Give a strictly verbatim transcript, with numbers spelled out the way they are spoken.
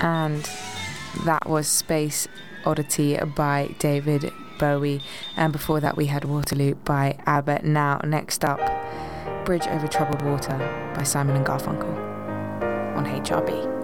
And that was Space Oddity by David Bowie. And before that we had Waterloo by ABBA. Now, next up, Bridge Over Troubled Water by Simon and Garfunkel on H R B.